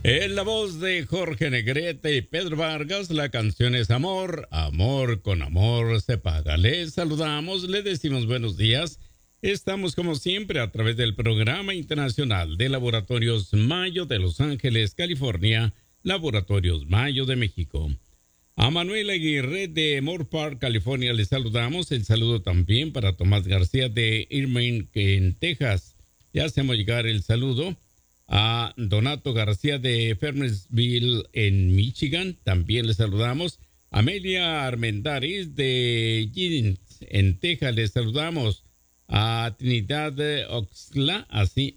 En la voz de Jorge Negrete y Pedro Vargas, la canción es Amor, amor con amor se paga. Les saludamos, le decimos buenos días. Estamos como siempre a través del Programa Internacional de Laboratorios Mayo de Los Ángeles, California, Laboratorios Mayo de México. A Manuel Aguirre de Moore Park, California, les saludamos. El saludo también para Tomás García de Irvine, en Texas. Ya hacemos llegar el saludo a Donato García de Fermersville en Michigan, también le saludamos. Amelia Armendáriz de Giddings en Texas, le saludamos. A Trinidad Oxla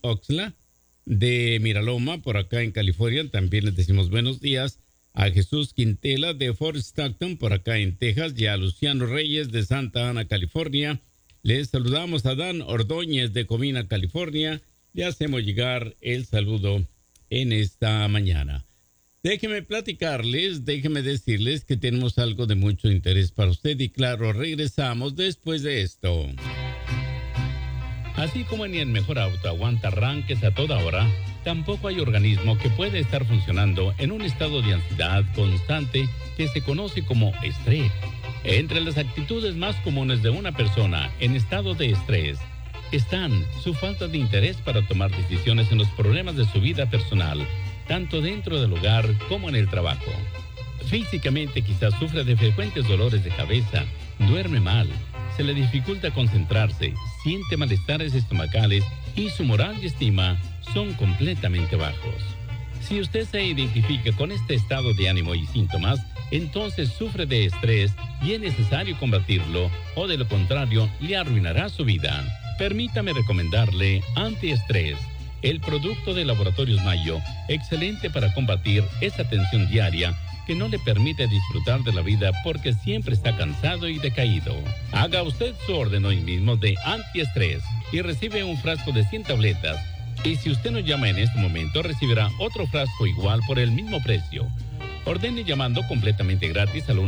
de Miraloma, por acá en California, también les decimos buenos días. A Jesús Quintela de Fort Stockton, por acá en Texas, y a Luciano Reyes de Santa Ana, California. Les saludamos a Dan Ordóñez de Comina, California. Le hacemos llegar el saludo en esta mañana. Déjenme platicarles, déjenme decirles que tenemos algo de mucho interés para usted y claro, regresamos después de esto. Así como ni el mejor auto aguanta arranques a toda hora, tampoco hay organismo que pueda estar funcionando en un estado de ansiedad constante que se conoce como estrés. Entre las actitudes más comunes de una persona en estado de estrés están su falta de interés para tomar decisiones en los problemas de su vida personal, tanto dentro del hogar como en el trabajo. Físicamente quizás sufre de frecuentes dolores de cabeza, duerme mal, se le dificulta concentrarse, siente malestares estomacales y su moral y estima son completamente bajos. Si usted se identifica con este estado de ánimo y síntomas, entonces sufre de estrés y es necesario combatirlo o de lo contrario le arruinará su vida. Permítame recomendarle Antiestrés, el producto de Laboratorios Mayo, excelente para combatir esa tensión diaria que no le permite disfrutar de la vida porque siempre está cansado y decaído. Haga usted su orden hoy mismo de Antiestrés y recibe un frasco de 100 tabletas. Y si usted nos llama en este momento, recibirá otro frasco igual por el mismo precio. Ordene llamando completamente gratis al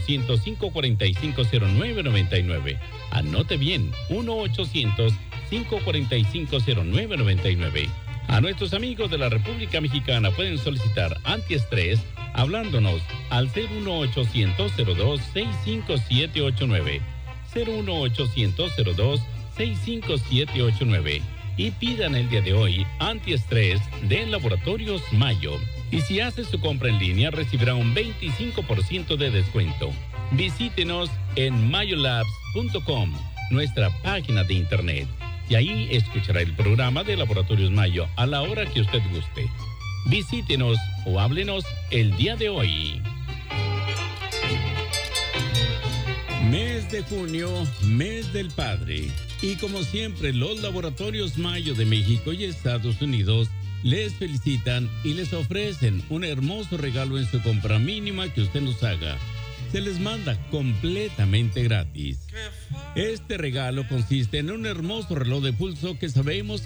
1-800-545-0999. Anote bien, 1-800-545-0999. A nuestros amigos de la República Mexicana pueden solicitar Antiestrés hablándonos al 01800-02-65789. 01800-02-65789. Y pidan el día de hoy Antiestrés de Laboratorios Mayo. Y si hace su compra en línea, recibirá un 25% de descuento. Visítenos en mayolabs.com, nuestra página de internet. Y ahí escuchará el programa de Laboratorios Mayo a la hora que usted guste. Visítenos o háblenos el día de hoy. Mes de junio, mes del padre. Y como siempre, los Laboratorios Mayo de México y Estados Unidos les felicitan y les ofrecen un hermoso regalo en su compra mínima que usted nos haga. Se les manda completamente gratis. Este regalo consiste en un hermoso reloj de pulso que sabemos